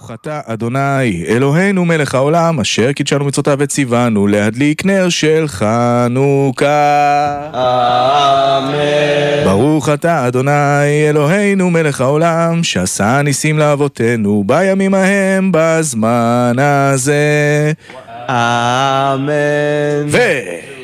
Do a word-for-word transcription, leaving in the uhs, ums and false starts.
ברוך אתה אדוני אלוהינו מלך העולם אשר קידשנו מצוותיו וציוונו להדליק נר של חנוכה. אמן. ברוך אתה אדוני אלוהינו מלך העולם שעשה ניסים לאבותינו בימים ההם בזמן הזה. אמן. ו...